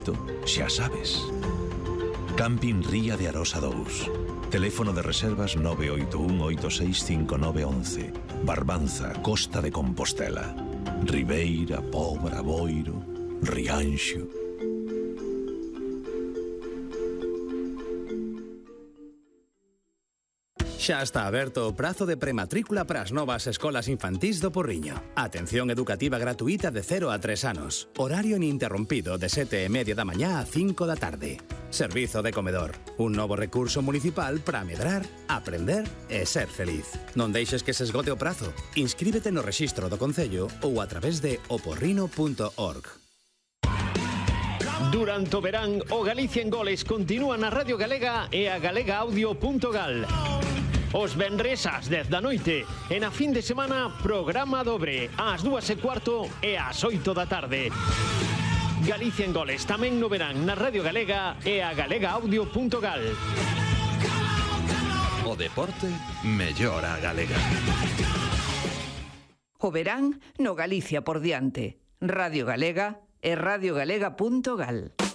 Xa sabes. Camping Ría de Arosa 2. Teléfono de reservas 981865911. Barbanza, Costa de Compostela. Ribeira, Pobra, Boiro, Rianxo. Xa está aberto o prazo de prematrícula para as novas escolas infantís do Porriño. Atención educativa gratuita de 0 a 3 anos. Horario ininterrompido de 7:30 da mañá a 5 da tarde. Servizo de comedor. Un novo recurso municipal para medrar, aprender e ser feliz. Non deixes que se esgote o prazo. Inscríbete no rexistro do Concello ou a través de oporrino.org. Durante o verán, o Galicia en Goles continúa na Radio Galega e a galegaaudio.gal. Os venres ás 10 da noite e na fin de semana programa dobre ás 2:15 e ás 8 da tarde. Galicia en Goles tamén no verán na Radio Galega e a galegaaudio.gal. O deporte mellora a galega. O verán no Galicia por diante. Radio Galega e radiogalega.gal.